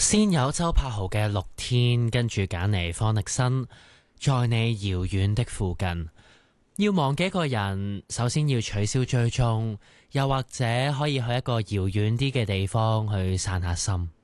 先有周柏豪嘅《綠天》，跟住揀嚟方力申，在你遙遠的附近。要忘記一個人，首先要取消追蹤，又或者可以去一個遙遠啲嘅地方去散下心。